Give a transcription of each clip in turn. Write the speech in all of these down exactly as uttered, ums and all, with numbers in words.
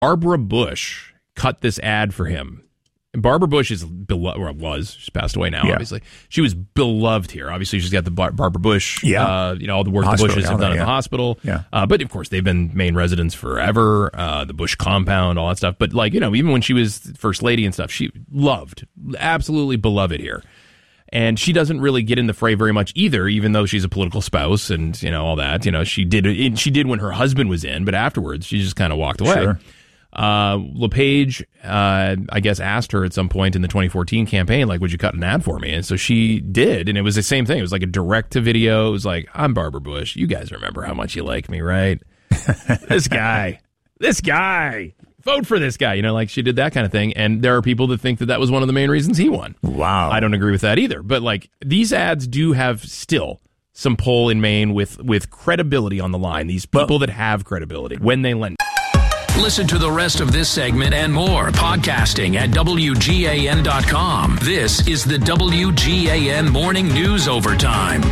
Barbara Bush cut this ad for him. And Barbara Bush is beloved, or was, she's passed away now, yeah. obviously. She was beloved here. Obviously, she's got the Bar- Barbara Bush, yeah. uh, you know, all the work hospital, the Bushes have done yeah. at the hospital. Yeah. Uh, but, of course, they've been Maine residents forever, uh, the Bush compound, all that stuff. But, like, you know, even when she was First Lady and stuff, she loved, absolutely beloved here. And she doesn't really get in the fray very much either, even though she's a political spouse and, you know, all that. You know, she did, she did when her husband was in, but afterwards, she just kind of walked away. Sure. Uh, LePage, uh, I guess, asked her at some point in the twenty fourteen campaign, like, would you cut an ad for me? And so she did. And it was the same thing. It was like a direct to video. It was like, I'm Barbara Bush. You guys remember how much you like me, right? This guy, this guy, vote for this guy. You know, like she did that kind of thing. And there are people that think that that was one of the main reasons he won. Wow. I don't agree with that either. But like these ads do have still some pull in Maine with, with credibility on the line. These people that have credibility when they lend. Listen to the rest of this segment and more podcasting at W G A N dot com. This is the W G A N Morning News Overtime.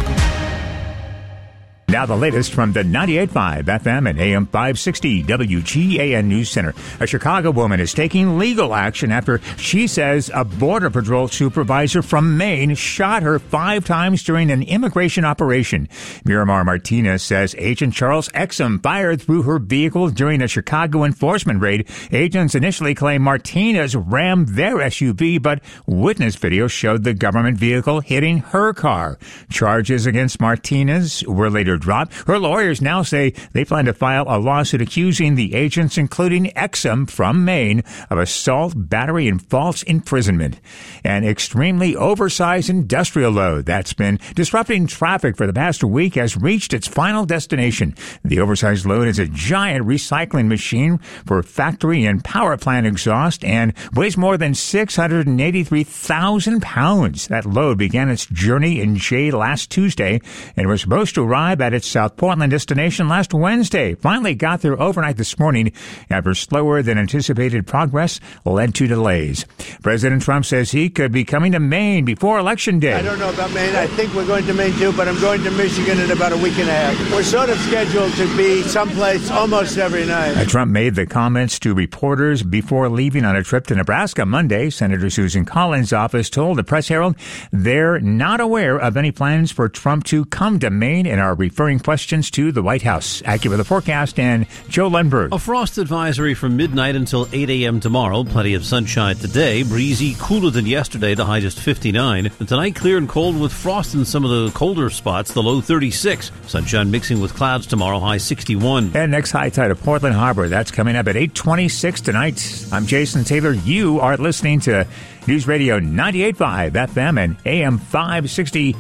Now the latest from the ninety-eight point five F M and A M five sixty W G A N News Center. A Chicago woman is taking legal action after she says a Border Patrol supervisor from Maine shot her five times during an immigration operation. Miramar Martinez says Agent Charles Exum fired through her vehicle during a Chicago enforcement raid. Agents initially claimed Martinez rammed their S U V, but witness video showed the government vehicle hitting her car. Charges against Martinez were later dropped. Her lawyers now say they plan to file a lawsuit accusing the agents, including Exum from Maine, of assault, battery, and false imprisonment. An extremely oversized industrial load that's been disrupting traffic for the past week has reached its final destination. The oversized load is a giant recycling machine for factory and power plant exhaust and weighs more than six hundred eighty-three thousand pounds. That load began its journey in Jay last Tuesday and was supposed to arrive at its South Portland destination last Wednesday. Finally got there overnight this morning after slower than anticipated progress led to delays. President Trump says he could be coming to Maine before Election Day. I don't know about Maine. I think we're going to Maine too, but I'm going to Michigan in about a week and a half. We're sort of scheduled to be someplace almost every night. Uh, Trump made the comments to reporters before leaving on a trip to Nebraska Monday. Senator Susan Collins' office told the Press Herald they're not aware of any plans for Trump to come to Maine and are referring questions to the White House. Accurate the forecast and Joe Lundberg. A frost advisory from midnight until eight a.m. tomorrow. Plenty of sunshine today. Breezy, cooler than yesterday. The high just fifty-nine. And tonight, clear and cold with frost in some of the colder spots. The low thirty-six. Sunshine mixing with clouds tomorrow. High sixty-one. And next high tide of Portland Harbor. That's coming up at eight twenty-six tonight. I'm Jason Taylor. You are listening to News Radio ninety-eight point five F M and A M five sixty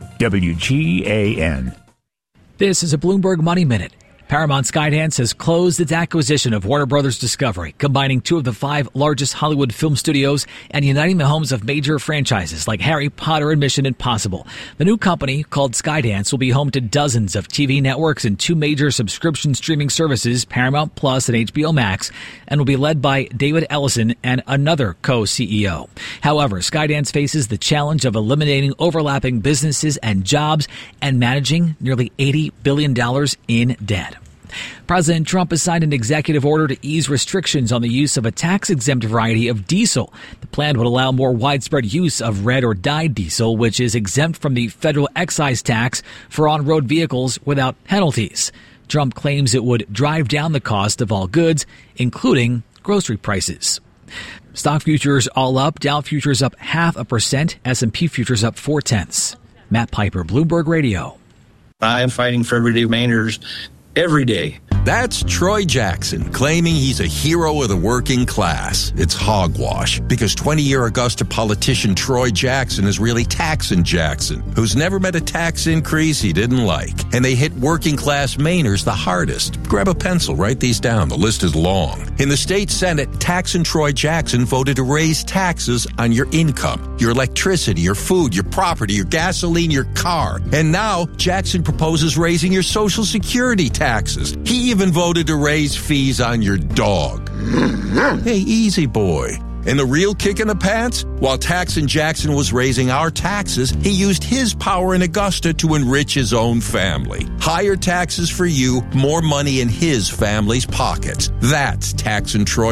W G A N. This is a Bloomberg Money Minute. Paramount Skydance has closed its acquisition of Warner Brothers Discovery, combining two of the five largest Hollywood film studios and uniting the homes of major franchises like Harry Potter and Mission Impossible. The new company, called Skydance, will be home to dozens of T V networks and two major subscription streaming services, Paramount Plus and H B O Max, and will be led by David Ellison and another co-C E O. However, Skydance faces the challenge of eliminating overlapping businesses and jobs and managing nearly eighty billion dollars in debt. President Trump has signed an executive order to ease restrictions on the use of a tax-exempt variety of diesel. The plan would allow more widespread use of red or dyed diesel, which is exempt from the federal excise tax for on-road vehicles without penalties. Trump claims it would drive down the cost of all goods, including grocery prices. Stock futures all up. Dow futures up half a percent. S and P futures up four-tenths. Matt Piper, Bloomberg Radio. I am fighting for everyday Mainers every day. That's Troy Jackson, claiming he's a hero of the working class. It's hogwash, because twenty-year Augusta politician Troy Jackson is really Taxin' Jackson, who's never met a tax increase he didn't like. And they hit working class Mainers the hardest. Grab a pencil, write these down. The list is long. In the state Senate, Taxin' Troy Jackson voted to raise taxes on your income, your electricity, your food, your property, your gasoline, your car. And now Jackson proposes raising your Social Security taxes. He even voted to raise fees on your dog. Hey, easy boy. And the real kick in the pants? While Taxin' Jackson was raising our taxes, he used his power in Augusta to enrich his own family. Higher taxes for you, more money in his family's pockets. That's Taxin' Troy